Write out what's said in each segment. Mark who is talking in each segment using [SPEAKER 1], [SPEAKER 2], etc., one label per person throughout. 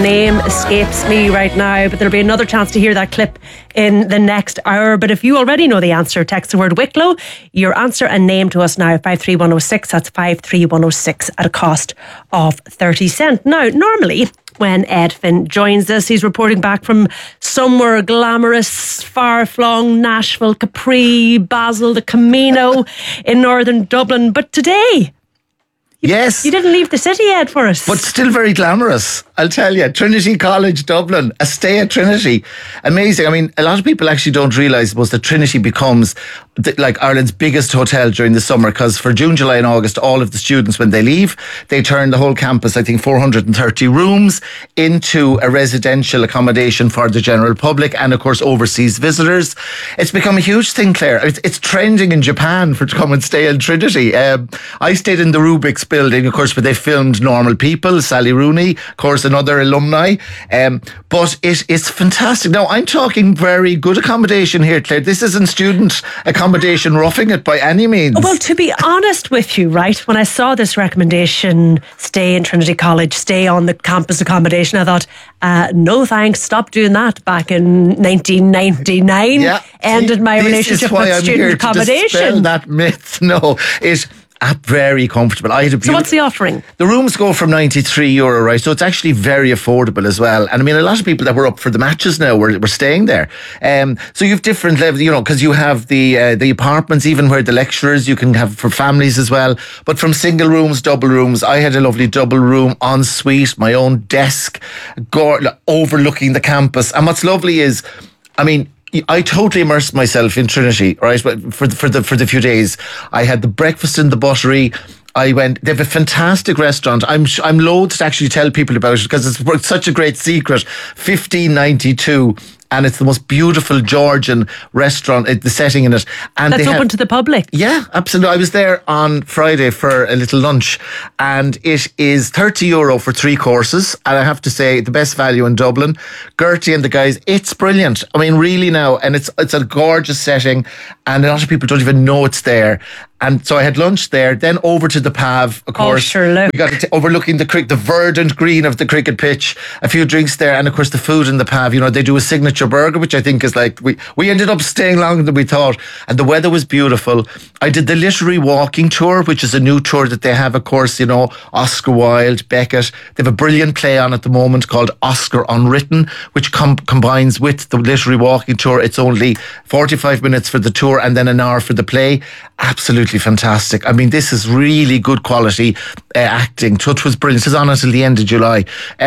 [SPEAKER 1] Name escapes me right now, but there'll be another chance to hear that clip in the next hour. But if you already know the answer, text the word Wicklow, your answer and name to us now, 53106. That's 53106 at a cost of 30 cents. Now, normally when Ed Finn joins us, he's reporting back from somewhere glamorous, far-flung, Nashville, Capri, Basel, the Camino in northern Dublin. But today,
[SPEAKER 2] yes.
[SPEAKER 1] You didn't leave the city, Ed, for us.
[SPEAKER 2] But still very glamorous, I'll tell you. Trinity College, Dublin. A stay at Trinity. Amazing. I mean, a lot of people actually don't realise that Trinity becomes like Ireland's biggest hotel during the summer, because for June, July and August, all of the students, when they leave, they turn the whole campus, I think 430 rooms, into a residential accommodation for the general public and, of course, overseas visitors. It's become a huge thing, Claire. It's trending in Japan to come and stay in Trinity. I stayed in the Rubik's building, of course, where they filmed Normal People, Sally Rooney, of course, another alumni. But it is fantastic. Now, I'm talking very good accommodation here, Claire. This isn't student accommodation roughing it by any means.
[SPEAKER 1] Well, to be honest with you, right, when I saw this recommendation, stay in Trinity College, stay on the campus accommodation, I thought, no thanks, stop doing that back in 1999.
[SPEAKER 2] Yeah.
[SPEAKER 1] Ended my relationship with student accommodation.
[SPEAKER 2] To dispel that myth. No, it's very comfortable.
[SPEAKER 1] So what's the offering?
[SPEAKER 2] The rooms go from €93, right? So it's actually very affordable as well. And I mean, a lot of people that were up for the matches now were staying there. So you have different levels, because you have the apartments, even where the lecturers, you can have for families as well. But from single rooms, double rooms, I had a lovely double room en suite, my own desk, overlooking the campus. And what's lovely is, I mean, I totally immersed myself in Trinity, right? But for the few days, I had the breakfast in the buttery. They have a fantastic restaurant. I'm loath to actually tell people about it because it's such a great secret. 1592. And it's the most beautiful Georgian restaurant, the setting in it. And
[SPEAKER 1] that's open to the public?
[SPEAKER 2] Yeah, absolutely. I was there on Friday for a little lunch, and it is €30 for 3 courses. And I have to say, the best value in Dublin. Gertie and the guys, it's brilliant. I mean, really now, and it's a gorgeous setting, and a lot of people don't even know it's there. And so I had lunch there, then over to the Pav, of course.
[SPEAKER 1] Oh, sure, look.
[SPEAKER 2] We got overlooking the verdant green of the cricket pitch, a few drinks there, and of course the food in the Pav. They do a signature burger, which I think is like, we ended up staying longer than we thought, and the weather was beautiful. I did the literary walking tour, which is a new tour that they have, of course, Oscar Wilde, Beckett. They have a brilliant play on at the moment called Oscar Unwritten, which combines with the literary walking tour. It's only 45 minutes for the tour and then an hour for the play. Absolutely fantastic. I mean, this is really good quality acting. Touch was brilliant. It's on until the end of July.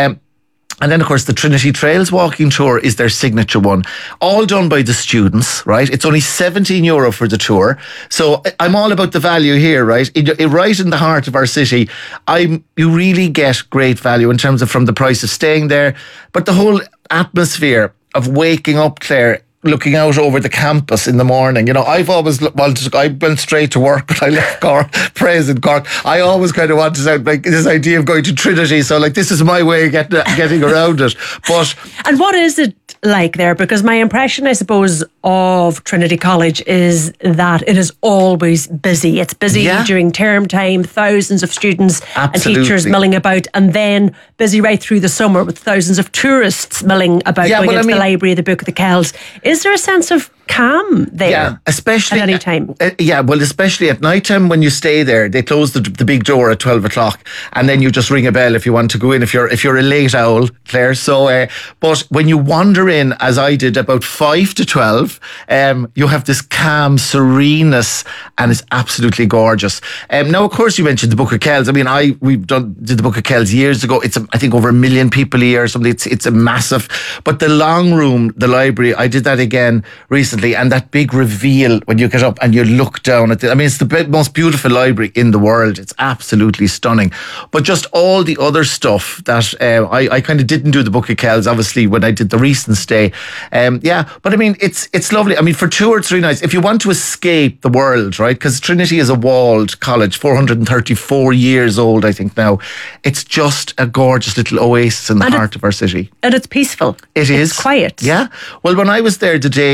[SPEAKER 2] And then, of course, the Trinity Trails walking tour is their signature one. All done by the students, right? It's only €17 for the tour. So I'm all about the value here, right? Right in the heart of our city. You really get great value in terms of from the price of staying there. But the whole atmosphere of waking up, Claire, looking out over the campus in the morning. I've always I went straight to work, but I left Cork, praise in Cork. I always kind of wanted to like this idea of going to Trinity. So like this is my way of getting around it.
[SPEAKER 1] And what is it like there? Because my impression, I suppose, of Trinity College is that it is always busy. It's busy during term time, thousands of students and teachers milling about, and then busy right through the summer with thousands of tourists milling about going into the library, the Book of the Kells. Is there a sense of calm there? Yeah,
[SPEAKER 2] especially
[SPEAKER 1] at any time.
[SPEAKER 2] Especially at night time when you stay there, they close the big door at 12 o'clock, and then you just ring a bell if you want to go in. If you're a late owl, Claire. So, but when you wander in, as I did, about 5 to 12, you have this calm sereneness, and it's absolutely gorgeous. Now, of course, you mentioned the Book of Kells. I mean, did the Book of Kells years ago. It's I think over 1 million people a year or something. It's a massive. But the long room, the library, I did that again recently, and that big reveal when you get up and you look down at it's the most beautiful library in the world. It's absolutely stunning. But just all the other stuff that I kind of didn't do the Book of Kells, obviously, when I did the recent stay. But I mean, it's lovely. I mean, for 2 or 3 nights, if you want to escape the world, right? Because Trinity is a walled college, 434 years old, I think now. It's just a gorgeous little oasis in the heart of our city.
[SPEAKER 1] And it's peaceful.
[SPEAKER 2] It's
[SPEAKER 1] quiet.
[SPEAKER 2] Yeah. Well, when I was there today, Katie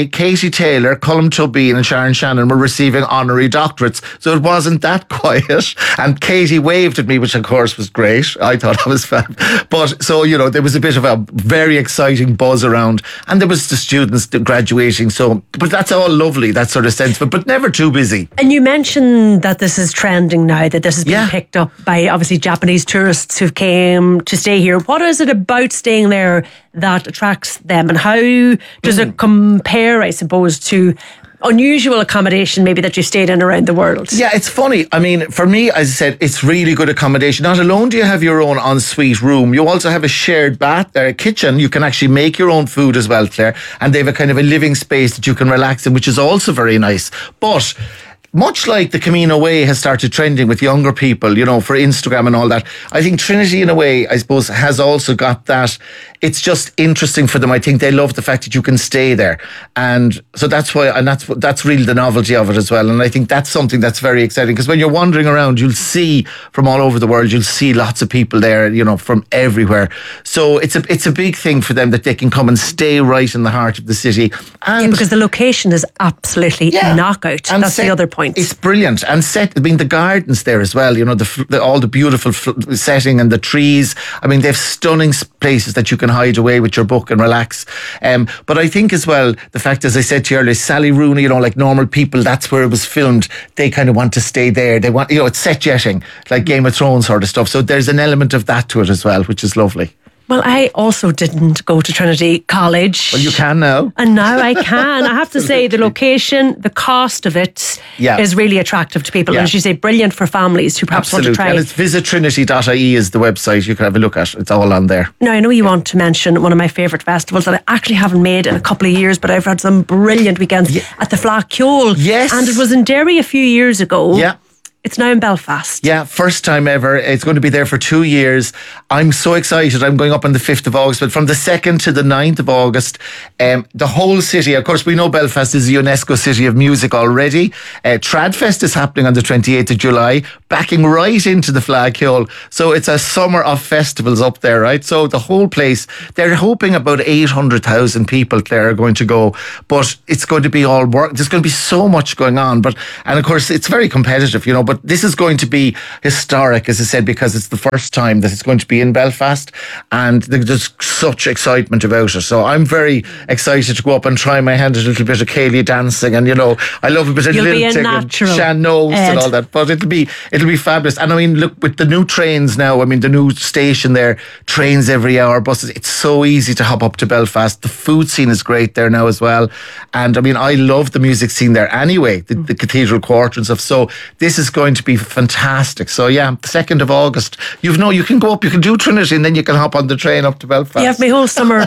[SPEAKER 2] Trinity Taylor, Colm Tobin and Sharon Shannon were receiving honorary doctorates. So it wasn't that quiet. And Katie waved at me, which of course was great. I thought I was fab. But so, there was a bit of a very exciting buzz around. And there was the students graduating. So, but that's all lovely, that sort of sense, but never too busy.
[SPEAKER 1] And you mentioned that this is trending now, that this has been picked up by obviously Japanese tourists who came to stay here. What is it about staying there that attracts them, and how does it compare, I suppose, to unusual accommodation maybe that you've stayed in around the world? Yeah,
[SPEAKER 2] it's funny. I mean, for me, as I said, it's really good accommodation. Not alone do you have your own ensuite room, you also have a shared bath, a kitchen. You can actually make your own food as well, Claire, and they have a kind of a living space that you can relax in, which is also very nice. But much like the Camino Way has started trending with younger people, for Instagram and all that, I think Trinity, in a way, I suppose, has also got that. It's just interesting for them. I think they love the fact that you can stay there. And so that's why, and that's really the novelty of it as well. And I think that's something that's very exciting, because when you're wandering around, you'll see from all over the world, you'll see lots of people there, from everywhere. So it's a big thing for them that they can come and stay right in the heart of the city. And
[SPEAKER 1] because the location is absolutely knockout. And that's the other point.
[SPEAKER 2] It's brilliant. And the gardens there as well, all the beautiful setting and the trees. I mean, they have stunning places that you can hide away with your book and relax. But I think as well, the fact, as I said to you earlier, Sally Rooney, like Normal People, that's where it was filmed. They kind of want to stay there. They want, it's set jetting, like Game of Thrones sort of stuff. So there's an element of that to it as well, which is lovely.
[SPEAKER 1] Well, I also didn't go to Trinity College.
[SPEAKER 2] Well, you can now.
[SPEAKER 1] And now I can. I have to say, the location, the cost of it is really attractive to people. And as you say, brilliant for families who perhaps want to try.
[SPEAKER 2] And it's visittrinity.ie is the website you can have a look at. It's all on there.
[SPEAKER 1] Now, I know you want to mention one of my favourite festivals that I actually haven't made in a couple of years, but I've had some brilliant weekends at the Flacciol.
[SPEAKER 2] Yes.
[SPEAKER 1] And it was in Derry a few years ago.
[SPEAKER 2] Yeah.
[SPEAKER 1] It's now in Belfast.
[SPEAKER 2] Yeah, first time ever. It's going to be there for 2 years. I'm so excited. I'm going up on the 5th of August, but from the 2nd to the 9th of August, the whole city, of course, we know Belfast is a UNESCO City of Music already. Tradfest is happening on the 28th of July, backing right into the Flacciol. So it's a summer of festivals up there, right? So the whole place, they're hoping about 800,000 people there are going to go, but it's going to be all work. There's going to be so much going on. And of course, it's very competitive, but this is going to be historic, as I said, because it's the first time that it's going to be in Belfast, and there's such excitement about it. So I'm very excited to go up and try my hand at a little bit of Cayley dancing, and I love a bit of lilting and Shan Nose and all that. But it'll be fabulous. And I mean, look, with the new trains now, I mean, the new station there, trains every hour, buses. It's so easy to hop up to Belfast. The food scene is great there now as well, and I mean, I love the music scene there anyway. The Cathedral Quarter and stuff. So this is going to be fantastic. So yeah, the 2nd of August, you can go up, you can do Trinity, and then you can hop on the train up to Belfast.
[SPEAKER 1] You have my whole summer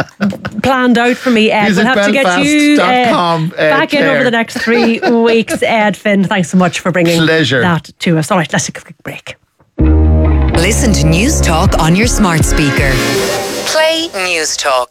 [SPEAKER 1] planned out for me, Ed. We'll have to get you back in over the next 3 weeks. Ed Finn, thanks so much for bringing that to us. All right, let's take a quick break.
[SPEAKER 3] Listen to News Talk on your smart speaker. Play News Talk.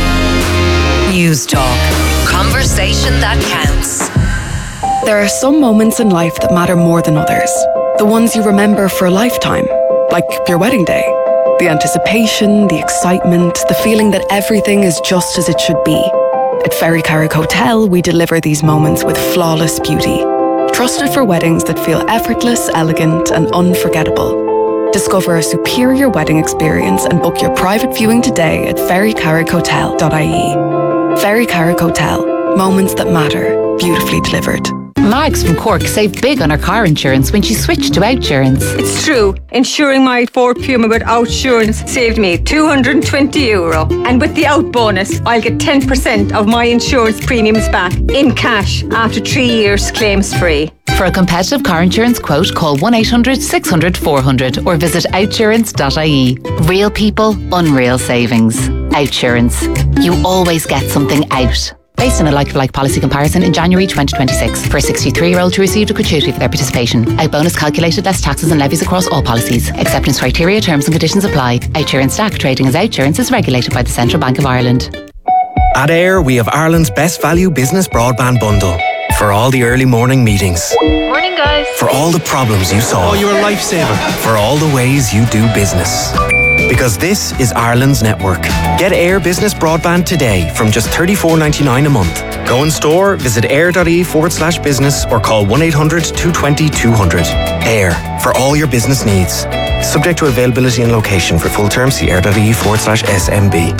[SPEAKER 3] News Talk. Conversation that counts.
[SPEAKER 4] There are some moments in life that matter more than others. The ones you remember for a lifetime, like your wedding day. The anticipation, the excitement, the feeling that everything is just as it should be. At Ferry Carrick Hotel, we deliver these moments with flawless beauty. Trusted for weddings that feel effortless, elegant, and unforgettable. Discover a superior wedding experience and book your private viewing today at ferrycarrickhotel.ie. Ferry Carrick Hotel. Moments that matter, beautifully delivered.
[SPEAKER 5] Mags from Cork saved big on her car insurance when she switched to Outsurance.
[SPEAKER 6] It's true. Insuring my Ford Puma with Outsurance saved me €220. And with the Out bonus, I'll get 10% of my insurance premiums back in cash after 3 years claims free.
[SPEAKER 5] For a competitive car insurance quote, call 1-800-600-400 or visit outsurance.ie. Real people, unreal savings. Outsurance. You always get something out. Based on a like-for-like policy comparison in January 2026 for a 63-year-old who received a gratuity for their participation. Out bonus calculated less taxes and levies across all policies. Acceptance criteria, terms and conditions apply. Outsurance staff trading as Outsurance is regulated by the Central Bank of Ireland.
[SPEAKER 7] At AIR, we have Ireland's best value business broadband bundle. For all the early morning meetings.
[SPEAKER 8] Morning, guys.
[SPEAKER 7] For all the problems you solve.
[SPEAKER 9] Oh, you're a lifesaver.
[SPEAKER 7] For all the ways you do business. Because this is Ireland's network. Get Air Business Broadband today from just $34.99 a month. Go in store, visit air.ie/business or call 1-800-220-200. Air, for all your business needs. Subject to availability and location. For full terms, see air.ie/SMB.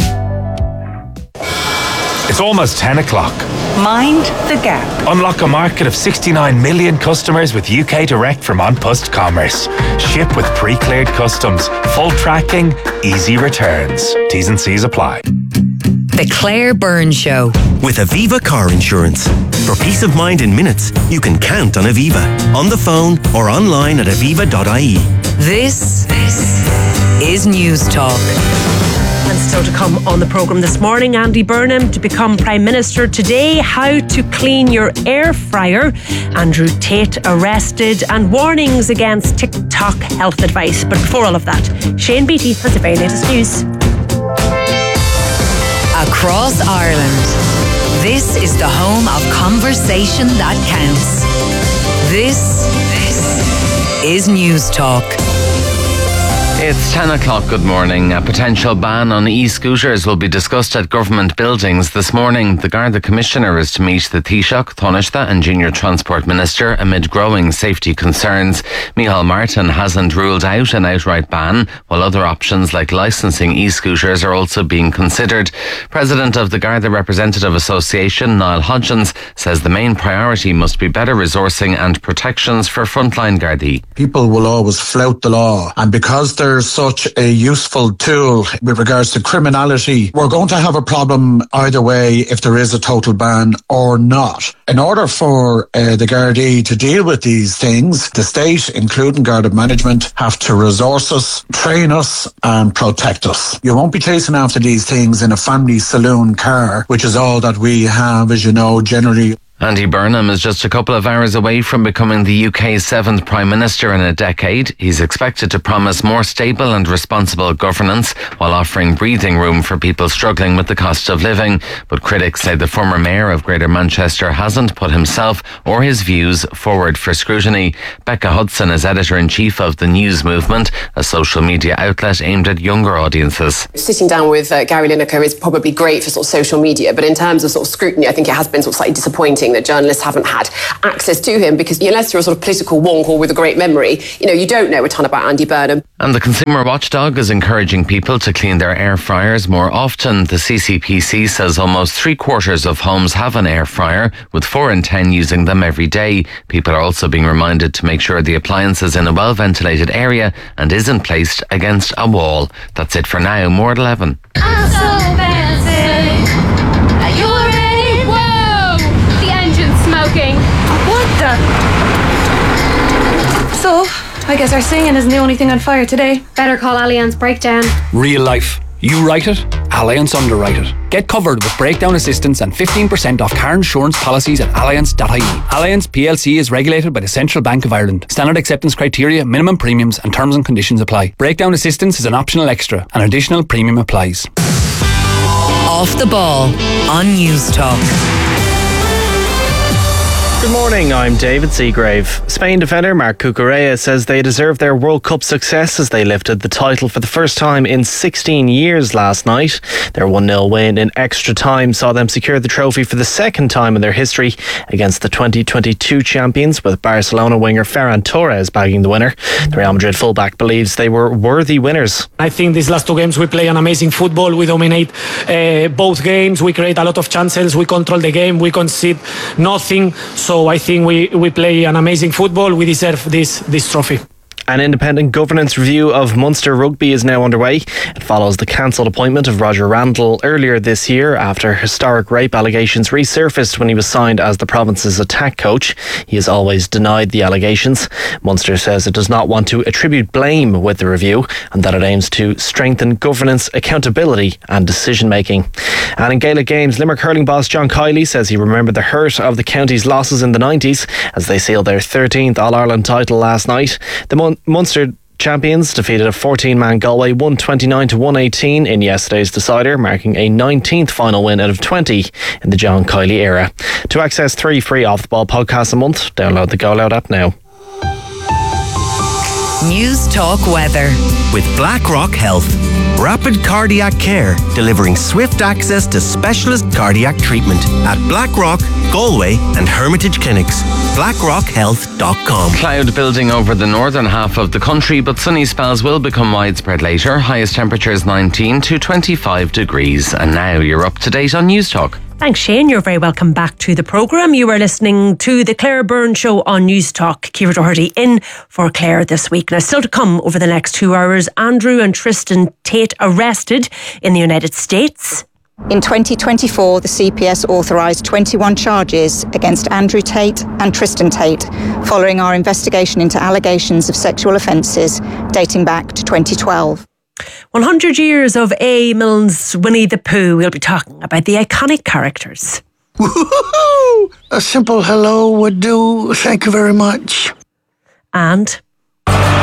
[SPEAKER 8] It's almost 10 o'clock.
[SPEAKER 9] Mind the gap.
[SPEAKER 8] Unlock a market of 69 million customers with UK Direct from An Post Commerce. Ship with pre-cleared customs, full tracking, easy returns. T's and C's apply.
[SPEAKER 3] The Claire Byrne Show.
[SPEAKER 10] With Aviva Car Insurance. For peace of mind in minutes, you can count on Aviva. On the phone or online at aviva.ie.
[SPEAKER 3] This is News Talk.
[SPEAKER 1] And still to come on the programme this morning, Andy Burnham to become Prime Minister today, how to clean your air fryer, Andrew Tate arrested, and warnings against TikTok health advice. But before all of that, Shane Beattie has the very latest news.
[SPEAKER 3] Across Ireland, this is the home of conversation that counts. This is News Talk.
[SPEAKER 11] It's 10 o'clock. Good morning. A potential ban on e-scooters will be discussed at government buildings this morning. The Garda Commissioner is to meet the Taoiseach, Taoiseach and Junior Transport Minister amid growing safety concerns. Micheál Martin hasn't ruled out an outright ban, while other options like licensing e-scooters are also being considered. President of the Garda Representative Association, Niall Hodgins, says the main priority must be better resourcing and protections for frontline Gardaí.
[SPEAKER 12] People will always flout the law, and because there's such a useful tool with regards to criminality, we're going to have a problem either way if there is a total ban or not. In order for the Gardaí to deal with these things, the state, including Garda management, have to resource us, train us and protect us. You won't be chasing after these things in a family saloon car, which is all that we have, as you know, generally.
[SPEAKER 11] Andy Burnham is just a couple of hours away from becoming the UK's 7th Prime Minister in a decade. He's expected to promise more stable and responsible governance while offering breathing room for people struggling with the cost of living. But critics say the former Mayor of Greater Manchester hasn't put himself or his views forward for scrutiny. Becca Hudson is Editor-in-Chief of The News Movement, a social media outlet aimed at younger audiences.
[SPEAKER 13] Sitting down with Gary Lineker is probably great for sort of social media, but in terms of sort of scrutiny, I think it has been sort of slightly disappointing that journalists haven't had access to him, because unless you're a sort of political wonk or with a great memory, you don't know a ton about Andy Burnham.
[SPEAKER 11] And the Consumer Watchdog is encouraging people to clean their air fryers more often. The CCPC says almost 3/4 of homes have an air fryer, with 4 in 10 using them every day. People are also being reminded to make sure the appliance is in a well-ventilated area and isn't placed against a wall. That's it for now. More at 11.
[SPEAKER 14] I'm so fancy. Are you ready? Whoa! The engine's smoking.
[SPEAKER 15] What the? So, I guess our singing isn't the only thing on fire today.
[SPEAKER 14] Better call Allianz Breakdown.
[SPEAKER 16] Real life. You write it, Allianz underwrite it. Get covered with breakdown assistance and 15% off car insurance policies at allianz.ie. Allianz PLC is regulated by the Central Bank of Ireland. Standard acceptance criteria, minimum premiums and terms and conditions apply. Breakdown assistance is an optional extra. An additional premium applies.
[SPEAKER 3] Off the ball on News Talk.
[SPEAKER 17] Good morning, I'm David Seagrave. Spain defender Marc Cucurella says they deserve their World Cup success as they lifted the title for the first time in 16 years last night. Their 1-0 win in extra time saw them secure the trophy for the second time in their history against the 2022 champions, with Barcelona winger Ferran Torres bagging the winner. The Real Madrid fullback believes they were worthy winners.
[SPEAKER 18] I think these last two games we play an amazing football. We dominate both games. We create a lot of chances. We control the game. We concede nothing. So I think we play an amazing football. We deserve this trophy.
[SPEAKER 17] An independent governance review of Munster Rugby is now underway. It follows the cancelled appointment of Roger Randall earlier this year after historic rape allegations resurfaced when he was signed as the province's attack coach. He has always denied the allegations. Munster says it does not want to attribute blame with the review and that it aims to strengthen governance, accountability and decision making. And in Gaelic games, Limerick hurling boss John Kiley says he remembered the hurt of the county's losses in the 90s as they sealed their 13th All-Ireland title last night. The Munster champions defeated a 14-man Galway 129-118 in yesterday's decider, marking a 19th final win out of 20 in the John Kiley era. To access 3 free Off the Ball podcasts a month, download the Go Loud app now.
[SPEAKER 3] News Talk weather
[SPEAKER 10] with BlackRock Health. Rapid Cardiac Care, delivering swift access to specialist cardiac treatment at Blackrock, Galway and Hermitage Clinics. BlackrockHealth.com.
[SPEAKER 11] Cloud building over the northern half of the country, but sunny spells will become widespread later. Highest temperatures 19 to 25 degrees. And now you're up to date on News Talk.
[SPEAKER 1] Thanks, Shane. You're very welcome back to the programme. You are listening to the Claire Byrne Show on News Talk. Ciara Doherty in for Claire this week. Now, still to come over the next 2 hours, Andrew and Tristan Tate arrested in the United States.
[SPEAKER 19] In 2024, the CPS authorised 21 charges against Andrew Tate and Tristan Tate following our investigation into allegations of sexual offences dating back to 2012.
[SPEAKER 1] 100 years of A. Milne's Winnie the Pooh. We'll be talking about the iconic characters.
[SPEAKER 20] Woo-hoo-hoo! A simple hello would do. Thank you very much.
[SPEAKER 1] And